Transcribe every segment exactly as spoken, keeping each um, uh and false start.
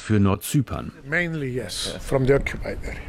für Nordzypern. Mainly yes, from the occupied area.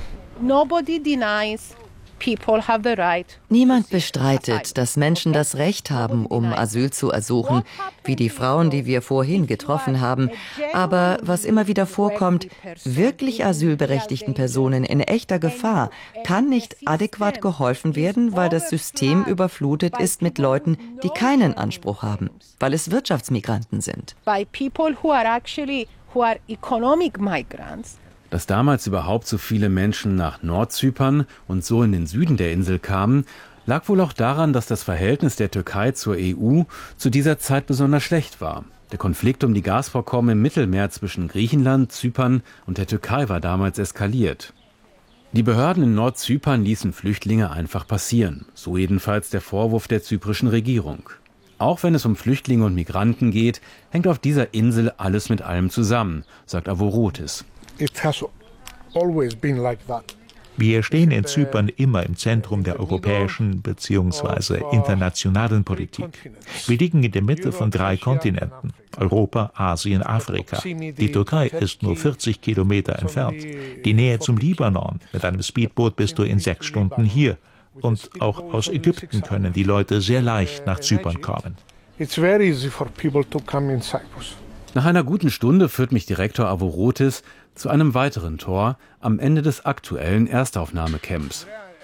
Nobody denies people have the right. Niemand bestreitet, dass Menschen das Recht haben, um Asyl zu ersuchen, wie die Frauen, die wir vorhin getroffen haben. Aber was immer wieder vorkommt, wirklich asylberechtigten Personen in echter Gefahr kann nicht adäquat geholfen werden, weil das System überflutet ist mit Leuten, die keinen Anspruch haben, weil es Wirtschaftsmigranten sind. By people who are actually who are economic migrants. Dass damals überhaupt so viele Menschen nach Nordzypern und so in den Süden der Insel kamen, lag wohl auch daran, dass das Verhältnis der Türkei zur E U zu dieser Zeit besonders schlecht war. Der Konflikt um die Gasvorkommen im Mittelmeer zwischen Griechenland, Zypern und der Türkei war damals eskaliert. Die Behörden in Nordzypern ließen Flüchtlinge einfach passieren, so jedenfalls der Vorwurf der zyprischen Regierung. Auch wenn es um Flüchtlinge und Migranten geht, hängt auf dieser Insel alles mit allem zusammen, sagt Avorotis. It has always been like that. Wir stehen in Zypern immer im Zentrum der europäischen bzw. internationalen Politik. Wir liegen in der Mitte von drei Kontinenten, Europa, Asien, Afrika. Die Türkei ist nur vierzig Kilometer entfernt. Die Nähe zum Libanon, mit einem Speedboot bist du in sechs Stunden hier. Und auch aus Ägypten können die Leute sehr leicht nach Zypern kommen. It's very easy for people to come in Cyprus. Nach einer guten Stunde führt mich Direktor Avorotis zu einem weiteren Tor am Ende des aktuellen Erstaufnahmecamps.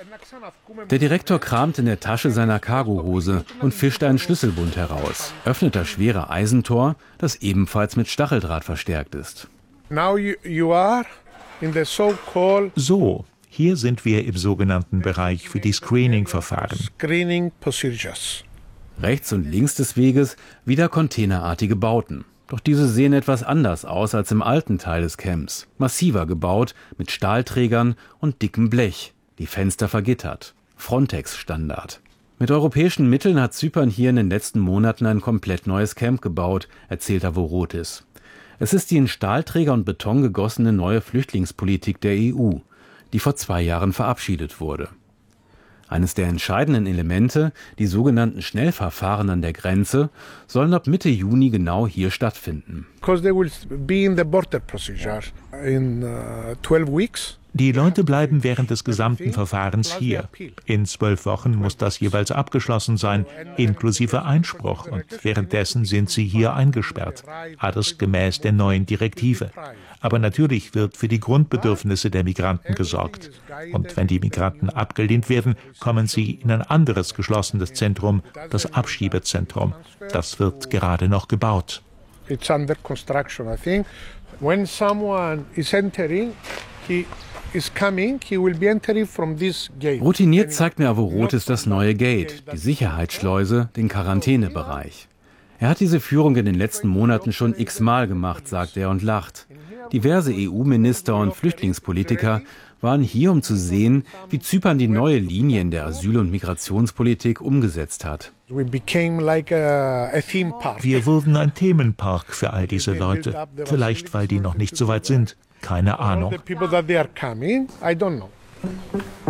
Der Direktor kramt in der Tasche seiner Cargohose und fischt einen Schlüsselbund heraus, öffnet das schwere Eisentor, das ebenfalls mit Stacheldraht verstärkt ist. Now you, you are in the so-called So, hier sind wir im sogenannten Bereich für die Screening-Verfahren. Screening procedures. Rechts und links des Weges wieder containerartige Bauten. Doch diese sehen etwas anders aus als im alten Teil des Camps. Massiver gebaut, mit Stahlträgern und dickem Blech. Die Fenster vergittert. Frontex-Standard. Mit europäischen Mitteln hat Zypern hier in den letzten Monaten ein komplett neues Camp gebaut, erzählt Avorotis. Es ist die in Stahlträger und Beton gegossene neue Flüchtlingspolitik der E U, die vor zwei Jahren verabschiedet wurde. Eines der entscheidenden Elemente, die sogenannten Schnellverfahren an der Grenze, sollen ab Mitte Juni genau hier stattfinden. Because they will be in the border procedure in uh, twelve weeks. Die Leute bleiben während des gesamten Verfahrens hier. In zwölf Wochen muss das jeweils abgeschlossen sein, inklusive Einspruch. Und währenddessen sind sie hier eingesperrt. Alles gemäß der neuen Direktive. Aber natürlich wird für die Grundbedürfnisse der Migranten gesorgt. Und wenn die Migranten abgelehnt werden, kommen sie in ein anderes geschlossenes Zentrum, das Abschiebezentrum. Das wird gerade noch gebaut. It's under construction, I think. When someone is entering, he is coming, he will be entering from this gate. Routiniert zeigt mir Avorotis das neue Gate, die Sicherheitsschleuse, den Quarantänebereich. Er hat diese Führung in den letzten Monaten schon x-mal gemacht, sagt er und lacht. Diverse E U-Minister und Flüchtlingspolitiker waren hier, um zu sehen, wie Zypern die neue Linie in der Asyl- und Migrationspolitik umgesetzt hat. We became like a, a theme park. Wir wurden ein Themenpark für all diese Leute. Vielleicht, weil die noch nicht so weit sind. Keine Ahnung. The people that they are coming, I don't know.